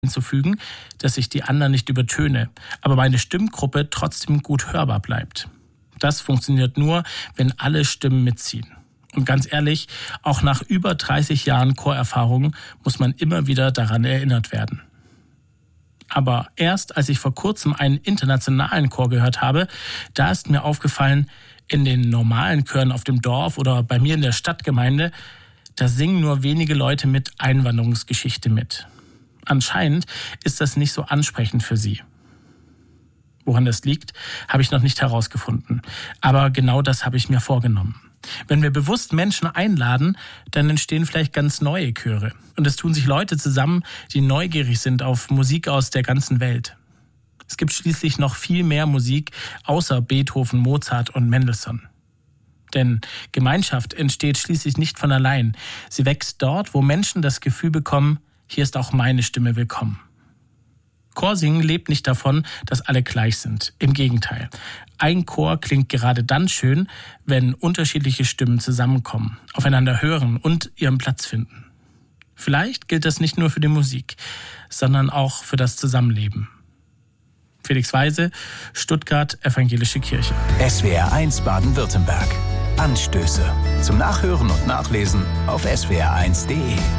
hinzufügen, dass ich die anderen nicht übertöne, aber meine Stimmgruppe trotzdem gut hörbar bleibt. Das funktioniert nur, wenn alle Stimmen mitziehen. Und ganz ehrlich, auch nach über 30 Jahren Chorerfahrung muss man immer wieder daran erinnert werden. Aber erst als ich vor kurzem einen internationalen Chor gehört habe, da ist mir aufgefallen, in den normalen Chören auf dem Dorf oder bei mir in der Stadtgemeinde, da singen nur wenige Leute mit Einwanderungsgeschichte mit. Anscheinend ist das nicht so ansprechend für sie. Woran das liegt, habe ich noch nicht herausgefunden. Aber genau das habe ich mir vorgenommen. Wenn wir bewusst Menschen einladen, dann entstehen vielleicht ganz neue Chöre. Und es tun sich Leute zusammen, die neugierig sind auf Musik aus der ganzen Welt. Es gibt schließlich noch viel mehr Musik außer Beethoven, Mozart und Mendelssohn. Denn Gemeinschaft entsteht schließlich nicht von allein. Sie wächst dort, wo Menschen das Gefühl bekommen, hier ist auch meine Stimme willkommen. Chorsingen lebt nicht davon, dass alle gleich sind. Im Gegenteil. Ein Chor klingt gerade dann schön, wenn unterschiedliche Stimmen zusammenkommen, aufeinander hören und ihren Platz finden. Vielleicht gilt das nicht nur für die Musik, sondern auch für das Zusammenleben. Felix Weise, Stuttgart, Evangelische Kirche. SWR1 Baden-Württemberg. Anstöße. Zum Nachhören und Nachlesen auf swr1.de.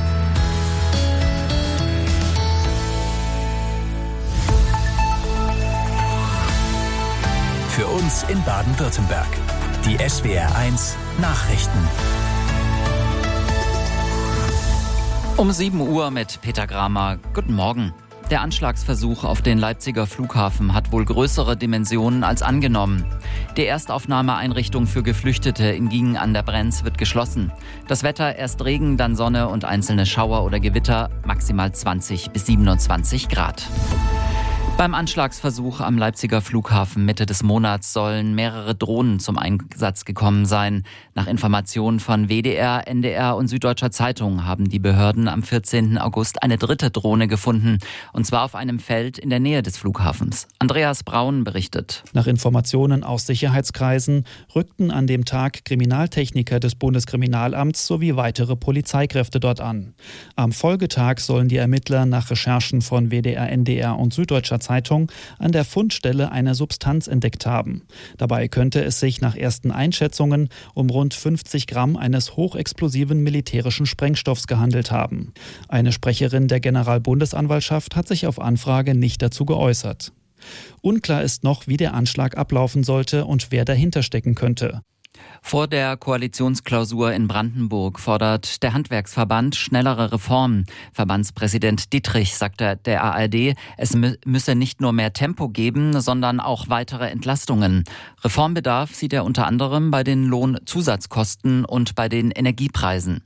Für uns in Baden-Württemberg. Die SWR1 Nachrichten. Um 7 Uhr mit Peter Gramer. Guten Morgen. Der Anschlagsversuch auf den Leipziger Flughafen hat wohl größere Dimensionen als angenommen. Die Erstaufnahmeeinrichtung für Geflüchtete in Gingen an der Brenz wird geschlossen. Das Wetter, erst Regen, dann Sonne und einzelne Schauer oder Gewitter, maximal 20 bis 27 Grad. Beim Anschlagsversuch am Leipziger Flughafen Mitte des Monats sollen mehrere Drohnen zum Einsatz gekommen sein. Nach Informationen von WDR, NDR und Süddeutscher Zeitung haben die Behörden am 14. August eine dritte Drohne gefunden. Und zwar auf einem Feld in der Nähe des Flughafens. Andreas Braun berichtet. Nach Informationen aus Sicherheitskreisen rückten an dem Tag Kriminaltechniker des Bundeskriminalamts sowie weitere Polizeikräfte dort an. Am Folgetag sollen die Ermittler nach Recherchen von WDR, NDR und Süddeutscher Zeitung an der Fundstelle eine Substanz entdeckt haben. Dabei könnte es sich nach ersten Einschätzungen um rund 50 Gramm eines hochexplosiven militärischen Sprengstoffs gehandelt haben. Eine Sprecherin der Generalbundesanwaltschaft hat sich auf Anfrage nicht dazu geäußert. Unklar ist noch, wie der Anschlag ablaufen sollte und wer dahinter stecken könnte. Vor der Koalitionsklausur in Brandenburg fordert der Handwerksverband schnellere Reformen. Verbandspräsident Dietrich sagte der ARD, es müsse nicht nur mehr Tempo geben, sondern auch weitere Entlastungen. Reformbedarf sieht er unter anderem bei den Lohnzusatzkosten und bei den Energiepreisen.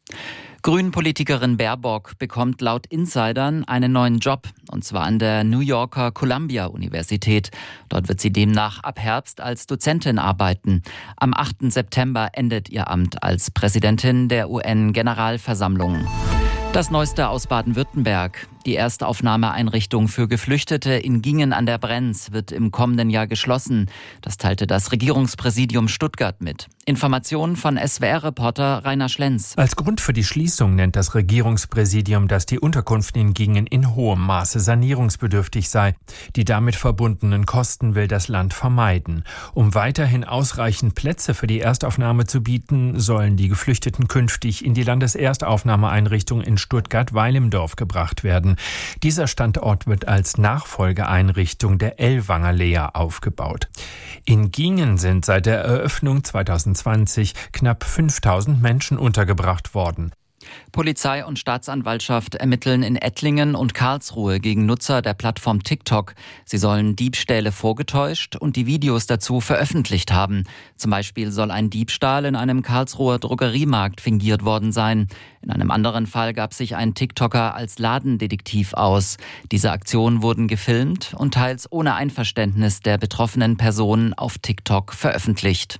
Grünen-Politikerin Baerbock bekommt laut Insidern einen neuen Job, und zwar an der New Yorker Columbia-Universität. Dort wird sie demnach ab Herbst als Dozentin arbeiten. Am 8. September endet ihr Amt als Präsidentin der UN-Generalversammlung. Das Neueste aus Baden-Württemberg. Die Erstaufnahmeeinrichtung für Geflüchtete in Gingen an der Brenz wird im kommenden Jahr geschlossen. Das teilte das Regierungspräsidium Stuttgart mit. Informationen von SWR-Reporter Rainer Schlenz. Als Grund für die Schließung nennt das Regierungspräsidium, dass die Unterkunft in Gingen in hohem Maße sanierungsbedürftig sei. Die damit verbundenen Kosten will das Land vermeiden. Um weiterhin ausreichend Plätze für die Erstaufnahme zu bieten, sollen die Geflüchteten künftig in die Landeserstaufnahmeeinrichtung in Stuttgart-Weilimdorf gebracht werden. Dieser Standort wird als Nachfolgeeinrichtung der Ellwanger Lea aufgebaut. In Gingen sind seit der Eröffnung 2020 knapp 5000 Menschen untergebracht worden. Polizei und Staatsanwaltschaft ermitteln in Ettlingen und Karlsruhe gegen Nutzer der Plattform TikTok. Sie sollen Diebstähle vorgetäuscht und die Videos dazu veröffentlicht haben. Zum Beispiel soll ein Diebstahl in einem Karlsruher Drogeriemarkt fingiert worden sein. In einem anderen Fall gab sich ein TikToker als Ladendetektiv aus. Diese Aktionen wurden gefilmt und teils ohne Einverständnis der betroffenen Personen auf TikTok veröffentlicht.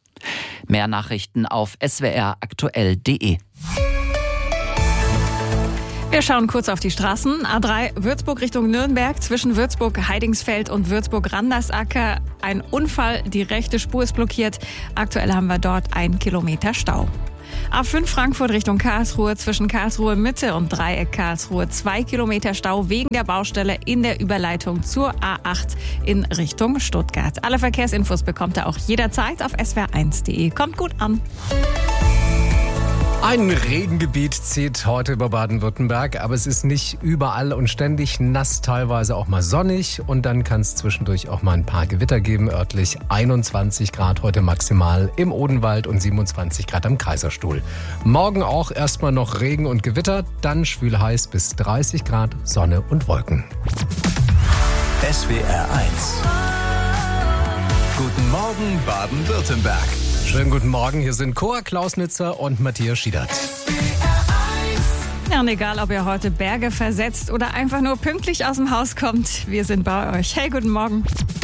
Mehr Nachrichten auf swraktuell.de. Wir schauen kurz auf die Straßen. A3 Würzburg Richtung Nürnberg, zwischen Würzburg-Heidingsfeld und Würzburg-Randersacker. Ein Unfall, die rechte Spur ist blockiert. Aktuell haben wir dort 1 Kilometer Stau. A5 Frankfurt Richtung Karlsruhe zwischen Karlsruhe Mitte und Dreieck Karlsruhe 2 Kilometer Stau wegen der Baustelle in der Überleitung zur A8 in Richtung Stuttgart. Alle Verkehrsinfos bekommt ihr auch jederzeit auf swr1.de. Kommt gut an. Ein Regengebiet zieht heute über Baden-Württemberg, aber es ist nicht überall und ständig nass, teilweise auch mal sonnig und dann kann es zwischendurch auch mal ein paar Gewitter geben. Örtlich 21 Grad heute maximal im Odenwald und 27 Grad am Kaiserstuhl. Morgen auch erstmal noch Regen und Gewitter, dann schwül heiß bis 30 Grad, Sonne und Wolken. SWR 1. Guten Morgen Baden-Württemberg. Schönen guten Morgen, hier sind Cora Klausnitzer und Matthias Schiedert. Ja, und egal, ob ihr heute Berge versetzt oder einfach nur pünktlich aus dem Haus kommt, wir sind bei euch. Hey, guten Morgen.